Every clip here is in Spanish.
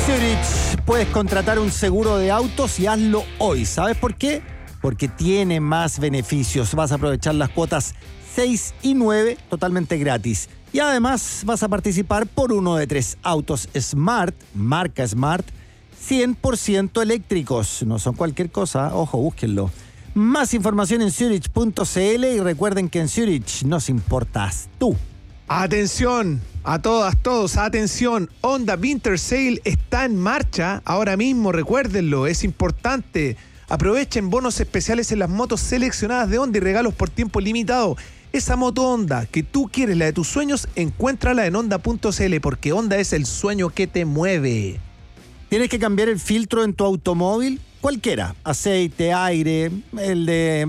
Zurich puedes contratar un seguro de autos y hazlo hoy. ¿Sabes por qué? Porque tiene más beneficios. Vas a aprovechar las cuotas 6 y 9 totalmente gratis. Y además vas a participar por uno de 3 autos Smart, marca Smart, 100% eléctricos. No son cualquier cosa, ojo, búsquenlo. Más información en Zurich.cl y recuerden que en Zurich nos importas tú. Atención a todas, todos, atención. Honda Winter Sale está en marcha ahora mismo, recuérdenlo, es importante. Aprovechen bonos especiales en las motos seleccionadas de Honda y regalos por tiempo limitado. Esa moto Honda que tú quieres, la de tus sueños, encuéntrala en Honda.cl porque Honda es el sueño que te mueve. ¿Tienes que cambiar el filtro en tu automóvil? Cualquiera, aceite, aire, el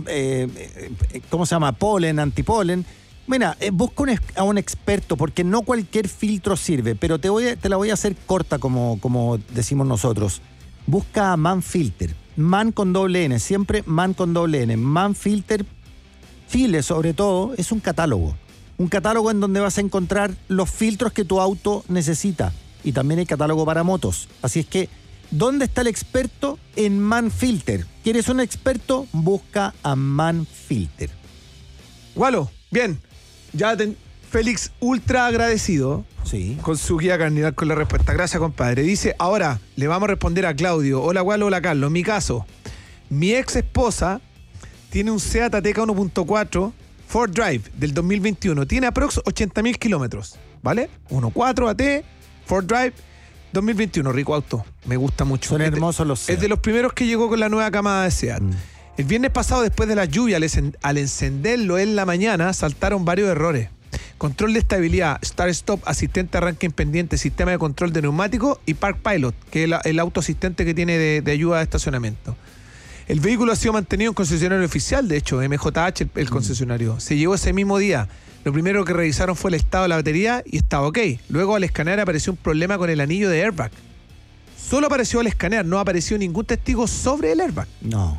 de, ¿cómo se llama? Polen, antipolen. Mira, busca a un experto porque no cualquier filtro sirve, pero te la voy a hacer corta como decimos nosotros. Busca a Manfilter, Man con doble N, siempre Man con doble N. Manfilter Chile, sobre todo, es un catálogo en donde vas a encontrar los filtros que tu auto necesita y también hay catálogo para motos. Así es que, ¿dónde está el experto? En Manfilter. ¿Quieres un experto? Busca a Manfilter. Gualo, bien. Félix, ultra agradecido. Sí. Con su guía Carnival con la respuesta. Gracias, compadre. Dice, ahora le vamos a responder a Claudio. Hola, Gualo, hola, Carlos. Mi caso, mi ex esposa tiene un Seat Ateca 1.4 Ford Drive del 2021. Tiene aprox 80.000 kilómetros, ¿vale? 1.4 AT, Ford Drive, 2021. Rico auto. Me gusta mucho. Son hermosos los Seat. Es de los primeros que llegó con la nueva camada de Seat. El viernes pasado, después de la lluvia, al encenderlo en la mañana, saltaron varios errores. Control de estabilidad, Start-Stop, asistente arranque en pendiente, sistema de control de neumático y Park Pilot, que es el auto asistente que tiene de ayuda de estacionamiento. El vehículo ha sido mantenido en concesionario oficial, de hecho, MJH, el concesionario. Se llevó ese mismo día. Lo primero que revisaron fue el estado de la batería y estaba ok. Luego, al escanear, apareció un problema con el anillo de airbag. Solo apareció al escanear, no apareció ningún testigo sobre el airbag. No.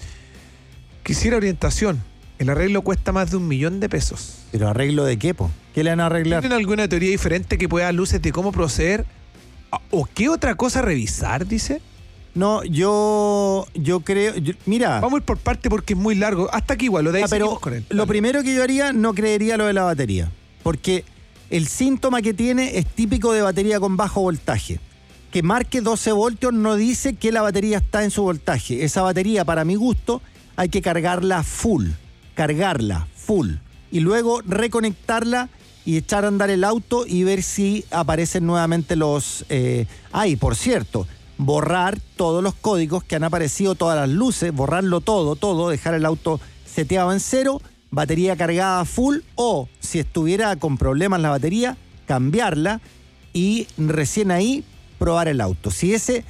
Quisiera orientación. El arreglo cuesta más de $1 millón. ¿Pero arreglo de qué, po? ¿Qué le van a arreglar? ¿Tienen alguna teoría diferente que pueda dar luces de cómo proceder? ¿O qué otra cosa revisar, dice? No, yo creo... mira... Vamos a ir por parte porque es muy largo. Hasta aquí igual, lo de ahí pero con él. Lo primero que yo haría, no creería lo de la batería. Porque el síntoma que tiene es típico de batería con bajo voltaje. Que marque 12 voltios no dice que la batería está en su voltaje. Esa batería, para mi gusto, hay que cargarla full. Y luego reconectarla y echar a andar el auto y ver si aparecen nuevamente los... por cierto, borrar todos los códigos que han aparecido, todas las luces, borrarlo todo, dejar el auto seteado en 0, batería cargada full, o si estuviera con problemas la batería, cambiarla y recién ahí probar el auto. Si ese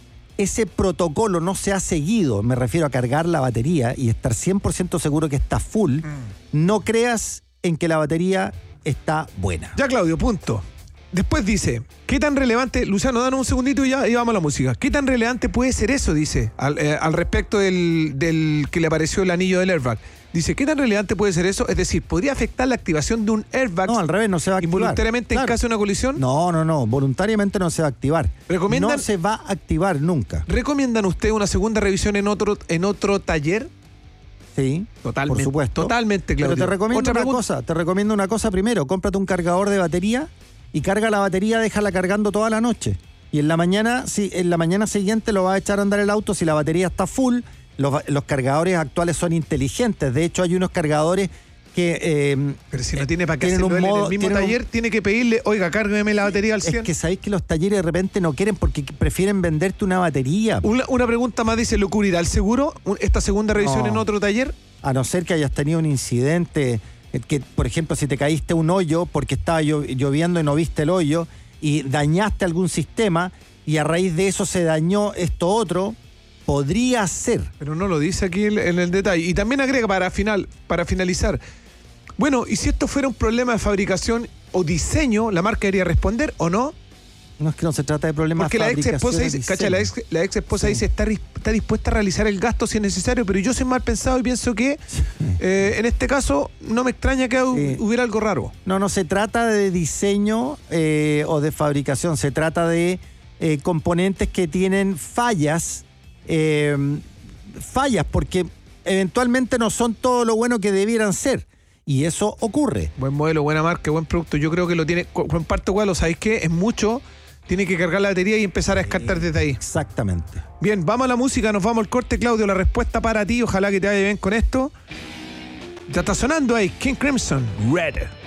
protocolo no se ha seguido, me refiero a cargar la batería y estar 100% seguro que está full, no creas en que la batería está buena. Ya, Claudio, punto. Después dice, ¿qué tan relevante, Luciano, danos un segundito y ya y vamos a la música? ¿Qué tan relevante puede ser eso? Dice, al respecto del que le apareció el anillo del airbag. Dice, ¿qué tan relevante puede ser eso? Es decir, ¿podría afectar la activación de un airbag? No, al revés, no se va a activar. ¿Involuntariamente en caso de una colisión? No, voluntariamente no se va a activar. No se va a activar nunca. ¿Recomiendan ustedes una segunda revisión en otro taller? Sí, totalmente, por supuesto. Totalmente, Claudio. Pero te recomiendo una cosa primero, cómprate un cargador de batería y carga la batería, déjala cargando toda la noche. Y en la mañana siguiente lo va a echar a andar el auto si la batería está full. Los cargadores actuales son inteligentes. De hecho, hay unos cargadores que... pero si no tiene para qué hacerlo en el mismo taller, tiene que pedirle, oiga, cárgueme la batería al 100. Es que sabéis que los talleres de repente no quieren porque prefieren venderte una batería. Una pregunta más dice, ¿lo cubrirá el seguro esta segunda revisión en otro taller? A no ser que hayas tenido un incidente, que por ejemplo, si te caíste un hoyo porque estaba lloviendo y no viste el hoyo y dañaste algún sistema y a raíz de eso se dañó esto otro... Podría ser. Pero no lo dice aquí en el detalle. Y también agrega para finalizar. Bueno, ¿y si esto fuera un problema de fabricación o diseño, la marca debería responder o no? No es que no se trata de problemas de fabricación. Porque la ex esposa dice está dispuesta a realizar el gasto si es necesario, pero yo soy mal pensado y pienso que en este caso no me extraña que hubiera algo raro. No se trata de diseño o de fabricación, se trata de componentes que tienen fallas porque eventualmente no son todo lo bueno que debieran ser. Y eso ocurre. Buen modelo, buena marca, buen producto. Yo creo que lo tiene. Comparto, Gualo, ¿sabéis qué? Es mucho. Tiene que cargar la batería y empezar a descartar desde ahí. Exactamente. Bien, vamos a la música, nos vamos al corte, Claudio. La respuesta para ti, ojalá que te vaya bien con esto. Ya está sonando ahí, King Crimson, Red.